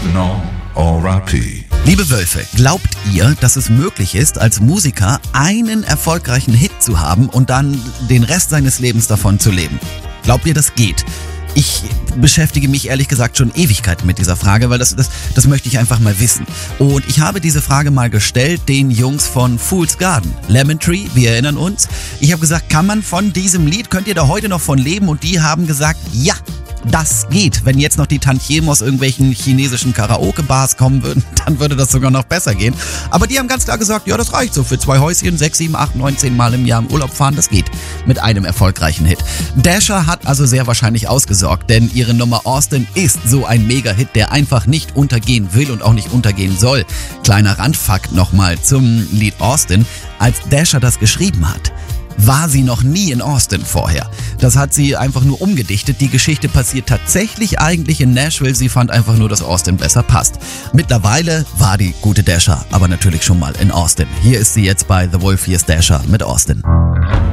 Methanol R.I.P. Liebe Wölfe, glaubt ihr, dass es möglich ist, als Musiker einen erfolgreichen Hit zu haben und dann den Rest seines Lebens davon zu leben? Glaubt ihr, das geht? Ich beschäftige mich ehrlich gesagt schon Ewigkeiten mit dieser Frage, weil das möchte ich einfach mal wissen. Und ich habe diese Frage mal gestellt den Jungs von Fool's Garden. Lemon Tree, wir erinnern uns. Ich habe gesagt, kann man von diesem Lied, könnt ihr da heute noch von leben? Und die haben gesagt, ja. Das geht. Wenn jetzt noch die Tantiemen aus irgendwelchen chinesischen Karaoke-Bars kommen würden, dann würde das sogar noch besser gehen. Aber die haben ganz klar gesagt, ja, das reicht so für 2 Häuschen, 6, 7, 8, 9, 10 Mal im Jahr im Urlaub fahren, das geht mit einem erfolgreichen Hit. Dasher hat also sehr wahrscheinlich ausgesorgt, denn ihre Nummer Austin ist so ein Mega-Hit, der einfach nicht untergehen will und auch nicht untergehen soll. Kleiner Randfakt nochmal zum Lied Austin. Als Dasher das geschrieben hat, war sie noch nie in Austin vorher. Das hat sie einfach nur umgedichtet. Die Geschichte passiert tatsächlich eigentlich in Nashville. Sie fand einfach nur, dass Austin besser passt. Mittlerweile war die gute Dasher aber natürlich schon mal in Austin. Hier ist sie jetzt bei The Wolf, hier ist Dasher mit Austin.